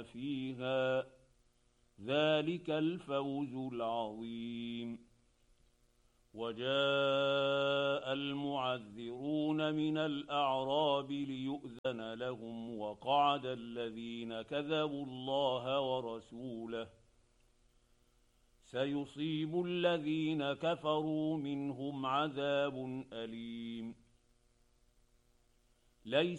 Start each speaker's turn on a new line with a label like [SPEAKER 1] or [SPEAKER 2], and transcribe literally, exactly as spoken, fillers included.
[SPEAKER 1] خالدين فيها ذلك الفوز العظيم. وجاء المعذرون من الأعراب ليؤذن لهم وقعد الذين كذبوا الله ورسوله سيصيب الذين كفروا منهم عذاب أليم. ليس